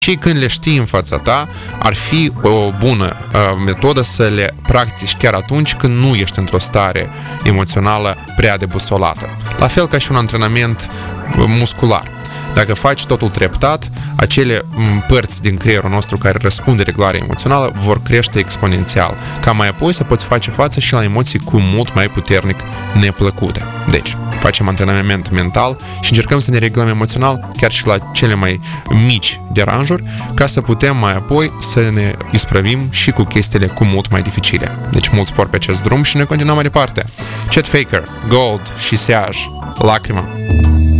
Și când le știi în fața ta, ar fi o bună metodă să le practici chiar atunci când nu ești într-o stare emoțională prea debusolată. La fel ca și un antrenament muscular. Dacă faci totul treptat, acele părți din creierul nostru care răspund de reglare emoțională vor crește exponențial, ca mai apoi să poți face față și la emoții cu mult mai puternic neplăcute. Deci, facem antrenament mental și încercăm să ne reglăm emoțional chiar și la cele mai mici deranjuri, ca să putem mai apoi să ne isprăvim și cu chestiile cu mult mai dificile. Deci mult spor pe acest drum și ne continuăm mai departe. Chet Faker, Gold și Seaj, Lacrima.